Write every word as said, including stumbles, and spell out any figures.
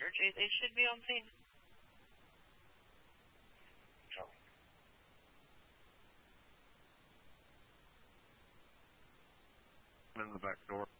surgery. They should be on scene. In the back door.